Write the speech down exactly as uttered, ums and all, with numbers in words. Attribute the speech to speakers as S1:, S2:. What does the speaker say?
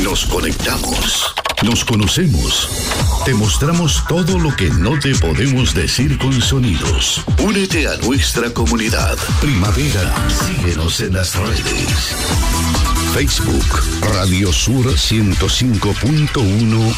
S1: Nos conectamos. Nos conocemos. Te mostramos todo lo que no te podemos decir con sonidos. Únete a nuestra comunidad. Primavera. Síguenos en las redes. Facebook, Radio Sur ciento cinco punto uno